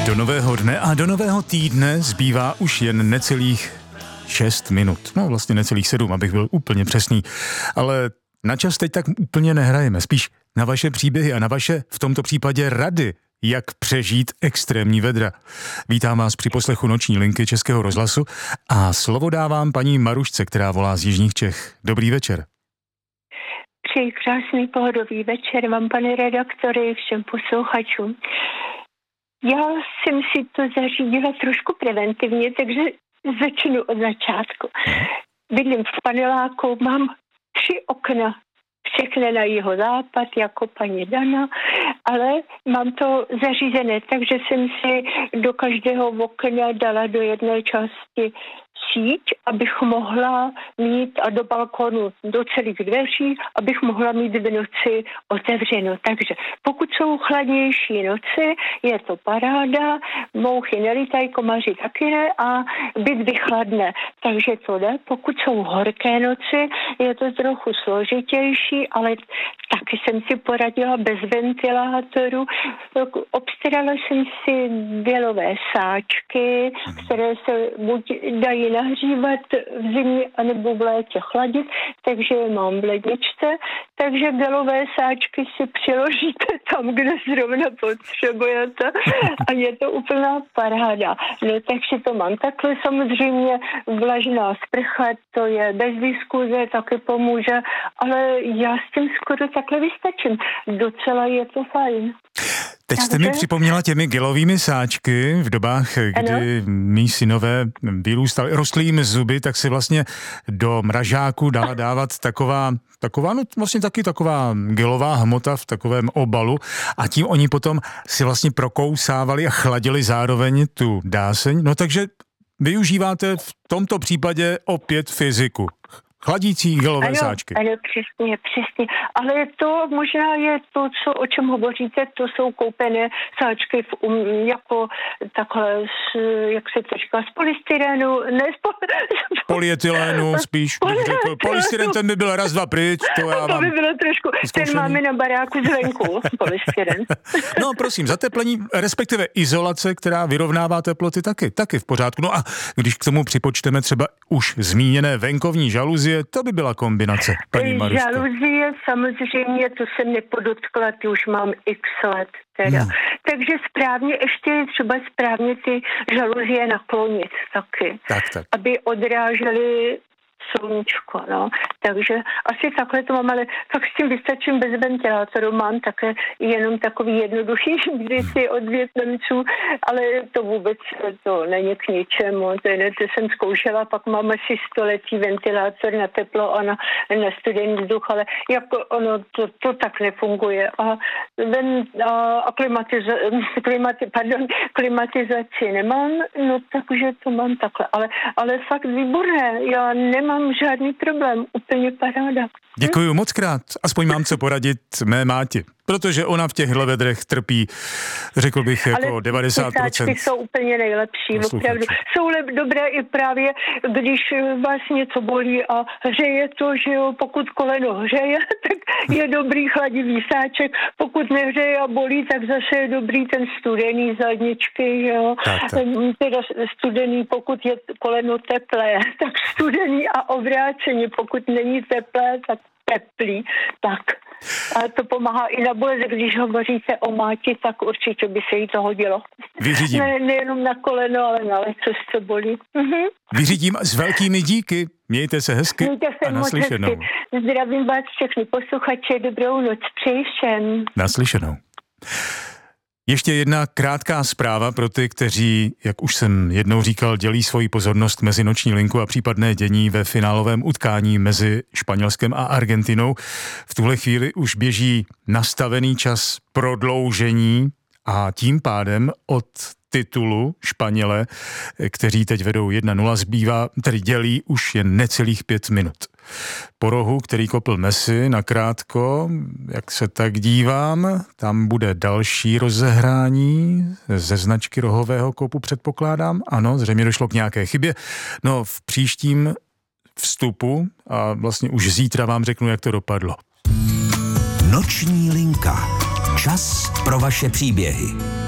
Do nového dne a do nového týdne zbývá už jen necelých 6 minut. No vlastně necelých 7, abych byl úplně přesný. Ale na čas teď tak úplně nehrajeme. Spíš na vaše příběhy a na vaše, v tomto případě rady, jak přežít extrémní vedra. Vítám vás při poslechu Noční linky Českého rozhlasu a slovo dávám paní Marušce, která volá z jižních Čech. Dobrý večer. Přeji krásný pohodový večer vám, pane redaktore, všem posluchačům. Já jsem si to zařídila trošku preventivně, takže začnu od začátku. Bydlím v paneláku, mám 3 okna, všechny na jihozápad, jako paní Dana, ale mám to zařízené, takže jsem si do každého okna dala do jedné části síť, abych mohla mít, a do balkonu do celých dveří, abych mohla mít v noci otevřeno. Takže pokud jsou chladnější noci, je to paráda, mouchy nelítají, komaři taky ne a byt vychladne. Takže to jde. Pokud jsou horké noci, je to trochu složitější, ale taky jsem si poradila bez ventilátoru. Obstarala jsem si gelové sáčky, které se buď dají nahřívat v zimě anebo v létě chladit, takže je mám v ledničce, takže gelové sáčky si přiložíte tam, kde zrovna potřebujete a je to úplná paráda. No, takže to mám takhle, samozřejmě vlažná sprcha, to je bez diskuze, taky pomůže, ale já s tím skoro takhle vystačím. Docela je to fajn. Teď jste mi připomněla těmi gelovými sáčky v dobách, kdy mý synové rostly jim zuby, tak si vlastně do mražáku dala dávat taková, no vlastně taky taková gelová hmota v takovém obalu a tím oni potom si vlastně prokousávali a chladili zároveň tu dáseň. No takže využíváte v tomto případě opět fyziku. Chladící gelové sáčky. Ano, přesně. Ale to možná je to, o čem hovoříte, to jsou koupené sáčky jako takhle, jak se to říká, z polystyrenu, ne z polyetylénu spíš. Polystyren, ten by byl raz, dva pryč. To by bylo trošku, ten máme na baráku zvenku, polystyren. No prosím, zateplení, respektive izolace, která vyrovnává teploty taky v pořádku. No a když k tomu připočteme třeba už zmíněné venkovní žaluzie, to by byla kombinace, paní Maruško. Žaluzie, samozřejmě, to jsem nepodotkla, ty už mám x let teda. Takže ještě třeba správně ty žaluzie naklonit taky. Tak. Aby odrážely sluníčko, no. Takže asi takhle to mám, ale tak s tím vystačím bez ventilátoru. Mám také jenom takový jednoduchý břici od Vietnamců, ale to vůbec to není k ničemu. To jsem zkoušela, pak mám asi 100letý ventilátor na teplo a na studený vzduch, ale jako ono to tak nefunguje. A klimatizaci nemám, no takže to mám takhle. Ale fakt výborné, já nemám žádný problém, úplně paráda. Děkuju moc krát, aspoň mám co poradit mé máti, protože ona v těchhle vedrech trpí, řekl bych, jako 90%. Ale jsou úplně nejlepší, opravdu. Jsou dobré i právě, když vás něco bolí a hřeje to, že jo, pokud koleno hřeje, tak je dobrý chladivý sáček, pokud nehřeje a bolí, tak zase je dobrý ten studený z ledničky, že jo. Tak. Teda studený, pokud je koleno teplé, tak studený a obráceně, pokud není teplé, tak teplý, tak. A to pomáhá i na bolest, když hovoříte o máti, tak určitě by se jí to hodilo. Vyřídím. Nejenom na koleno, ale na leco, co bolí. Vyřídím s velkými díky. Mějte se hezky a naslyšenou. Zdravím vás všechny posluchače, dobrou noc, přeji všem. Naslyšenou. Ještě jedna krátká zpráva pro ty, kteří, jak už jsem jednou říkal, dělí svoji pozornost mezi Noční linku a případné dění ve finálovém utkání mezi Španělskem a Argentinou. V tuhle chvíli už běží nastavený čas prodloužení a tím pádem od titulu Španěle, kteří teď vedou 1-0, zbývá, tedy dělí už jen necelých 5 minut. Po rohu, který kopl Messi nakrátko, jak se tak dívám, tam bude další rozehrání ze značky rohového kopu, předpokládám. Ano, zřejmě došlo k nějaké chybě. No, v příštím vstupu a vlastně už zítra vám řeknu, jak to dopadlo. Noční linka. Čas pro vaše příběhy.